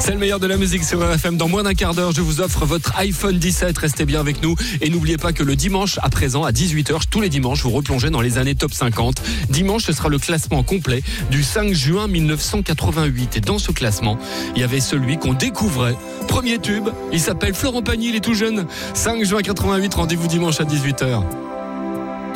C'est le meilleur de la musique sur RFM. Dans moins d'un quart d'heure, je vous offre votre iPhone 17. Restez bien avec nous. Et n'oubliez pas que le dimanche, à présent, à 18h, tous les dimanches, vous replongez dans les années top 50. Dimanche, ce sera le classement complet du 5 juin 1988. Et dans ce classement, il y avait celui qu'on découvrait. Premier tube, il s'appelle Florent Pagny, il est tout jeune. 5 juin 88, rendez-vous dimanche à 18h.